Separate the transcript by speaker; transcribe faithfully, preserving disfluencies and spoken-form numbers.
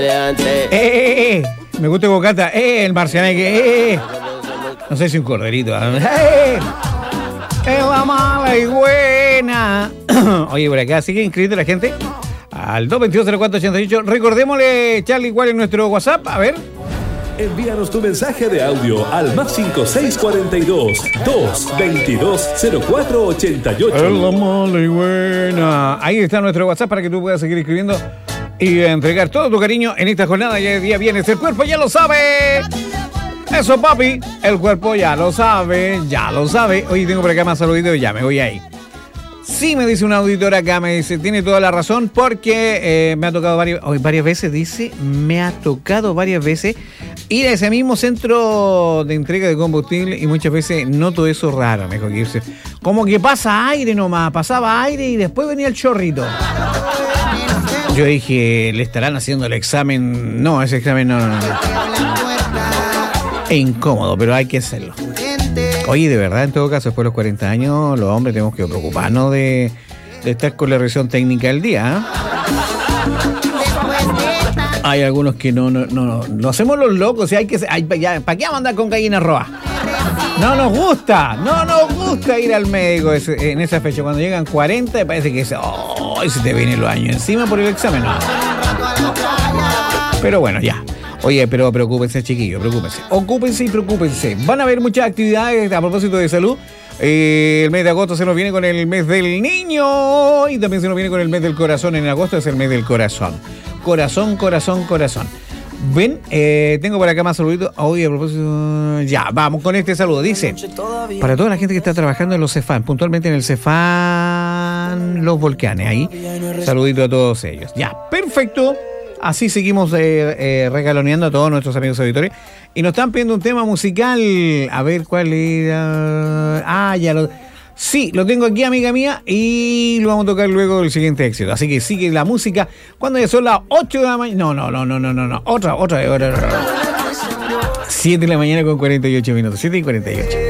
Speaker 1: Eh, eh, eh. Me gusta cómo canta. Eh, el marcianeque. Eh, eh. No sé si un corderito. Eh. Es la mala y buena. Oye, por acá sigue inscrito la gente al dos veintidós cero cuatro ochenta y ocho. Recordémosle, Charlie, cuál es nuestro WhatsApp. A ver.
Speaker 2: Envíanos tu mensaje de audio al más cinco seis cuatro dos, dos veintidós cero cuatro ochenta y ocho.
Speaker 1: Es la mala y buena. Ahí está nuestro WhatsApp para que tú puedas seguir escribiendo y entregar todo tu cariño en esta jornada. Ya de día viernes. El cuerpo ya lo sabe. Eso, papi. El cuerpo ya lo sabe. Ya lo sabe. Oye, tengo por acá más saluditos y ya me voy ahí. Sí, me dice una auditora acá, me dice, tiene toda la razón porque eh, me ha tocado varias, hoy varias veces, dice, me ha tocado varias veces ir a ese mismo centro de entrega de combustible y muchas veces noto eso raro, mejor que irse. Como que pasa aire nomás, pasaba aire y después venía el chorrito. Yo dije, ¿le estarán haciendo el examen? No, ese examen no, no, no. Es incómodo, pero hay que hacerlo. Oye, de verdad, en todo caso, después de los cuarenta años, los hombres tenemos que preocuparnos de, de estar con la revisión técnica del día. ¿Eh? Hay algunos que no, no, no, no hacemos los locos, ¿sí? Hay que, hay, ya, ¿para qué vamos a andar con gallina roja? No nos gusta, no nos gusta ir al médico ese, en esa fecha. Cuando llegan cuarenta, me parece que oh, se te vienen los años encima por el examen. No. Pero bueno, ya. Oye, pero preocúpense, chiquillos, preocúpense. Ocúpense y preocúpense. Van a haber muchas actividades a propósito de salud. Eh, el mes de agosto se nos viene con el mes del niño y también se nos viene con el mes del corazón. En agosto es el mes del corazón. Corazón, corazón, corazón. Ven, eh, tengo por acá más saluditos. Oye, a propósito, ya, vamos con este saludo. Dice, para toda la gente que está trabajando en los Cefán, puntualmente en el Cefán Los Volcanes, ahí, saludito a todos ellos. Ya, perfecto. Así seguimos eh, eh, regaloneando a todos nuestros amigos auditores. Y nos están pidiendo un tema musical. A ver cuál era. Ah, ya lo. Sí, lo tengo aquí, amiga mía. Y lo vamos a tocar luego del siguiente éxito. Así que sigue la música. Cuando ya son las ocho de la mañana. No, no, no, no, no, no, no. Otra, otra, otra. siete de la mañana con cuarenta y ocho minutos. siete y cuarenta y ocho.